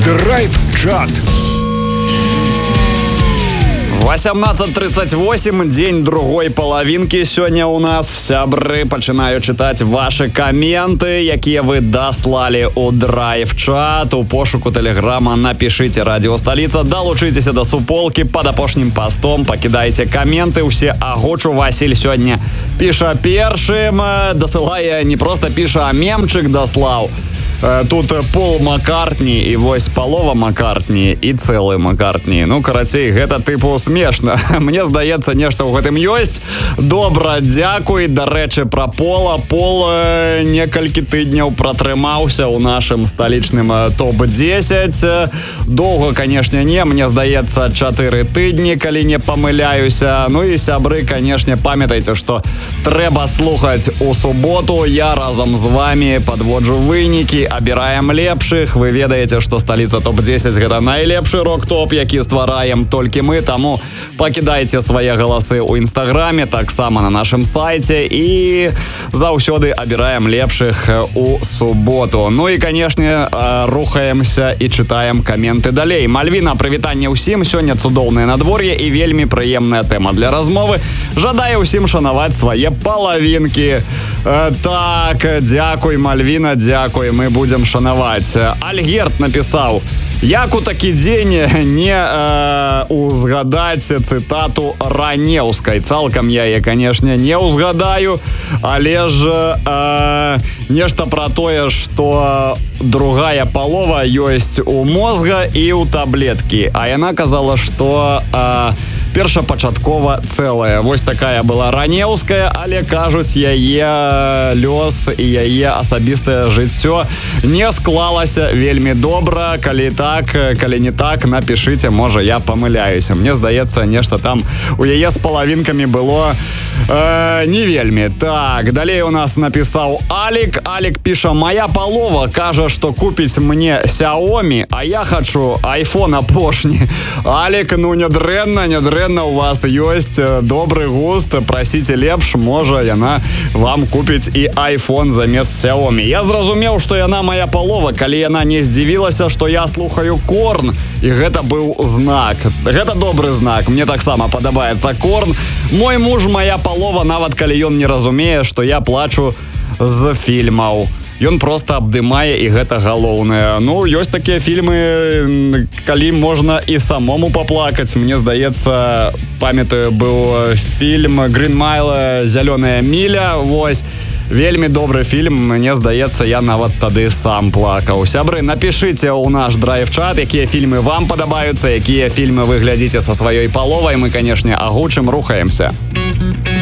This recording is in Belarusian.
Драйв-чат. 18:38, дзень другой палавінкі сёння ў нас. Сябры, пачынаю чытаць вашы каменты, якія вы даслалі ў драйв-чат. У пошуку тэлеграма напішыце «Радіо Сталіца», далучыцеся да суполкі пад апошнім пастом, пакідайце каменты, усе агучу. Васіль сёння піша першым, дасылае, не проста піша, а мемчык даслаў. Тут Пол Маккартні і вось палова Маккартні і цэлы Маккартні. Ну, карацей, гэта тыпу смешна. Мне здаецца, нешта ў гэтым ёсць. Добра, дзякуй. Дарэчы, пра Пола. Пол некалькі тыдняў пратрымаўся ў нашым сталічным топ-10. Доўга, канешне, не. Мне здаецца, 4 тыдні, калі не памыляюся. Ну і сябры, канешне, памятайце, што трэба слухаць у суботу. Я разам з вамі падводжу вынікі, абіраем лепшых. Вы ведаеце, што сталіца топ-10 гэта найлепшы рок-топ, які ствараем толькі мы, таму пакідайце свае галасы ў інстаграме, таксама на нашым сайце, і заўсёды абіраем лепшых у суботу. Ну і, канешне, рухаемся і чытаем каменты далей. Мальвіна, прывітанне ўсім. Сёння цудоўнае надвор'е і вельмі прыемная тэма для размовы. Жадаю ўсім шанаваць свае палавінкі. Так, дзякуй, Мальвіна, дзякуй. Мы будем шанаваць. Альгерт напісаў: як у такі дзень не узгадаць цытату Ранеўскай. Цалкам я яе, канешне, не узгадаю, але ж нешта пра тое, што другая палова ёсць у мозга і ў таблеткі. А яна казала, што першапачаткова цэлая. Вось такая была Ранеўская, але кажуць, яе лёс і яе асабістае жыццё не склалася вельмі добра. Калі так, калі не так, напішыце, можа, я памыляюся. Мне здаецца, нешта там у яе з палавінкамі было не вельмі. Так, далей у нас напісаў Алік. Алік піша: моя палова кажа, што купіць мне Xiaomi, а я хачу iPhone апошні. Алік, ну нядрэнна у вас ёсць добры густ, прасіце лепш, можа, яна вам купіць і iPhone замест Xiaomi. Я зразумеў, што яна моя палова, калі яна не здзівілася, што я слухаю Корн, і гэта быў знак. Гэта добры знак. Мне таксама падабаецца Корн. Мой муж моя палова, нават калі ён не разумее, што я плачу з фільмаў. Ён проста абдымае, і гэта галоўнае. Ну, ёсць такія фільмы, калі можна і самому паплакаць. Мне здаецца, памятаю, быў фільм Green Mile, «Зялёная міля». Вось. Вельмі добры фільм, мне здаецца, я нават тады сам плакаў. Сябры, напішыце ў наш драйв-чат, якія фільмы вам падабаюцца, якія фільмы вы глядзіце са сваёй паловай. Мы, канешне, агучым, рухаемся.